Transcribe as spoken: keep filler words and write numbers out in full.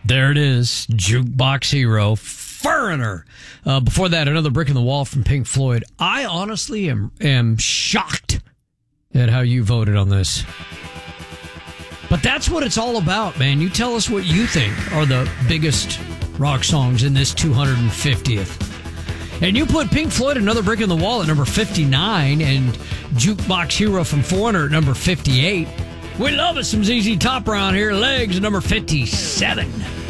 There it is. Jukebox Hero. Foreigner. Uh, before that, another Brick in the Wall from Pink Floyd. I honestly am, am shocked at how you voted on this. But that's what it's all about, man. You tell us what you think are the biggest rock songs in this two hundred fiftieth. And you put Pink Floyd, Another Brick in the Wall at number fifty-nine and Jukebox Hero from Foreigner at number fifty-eight. We love us some Z Z Top around here. Legs at number fifty-seven.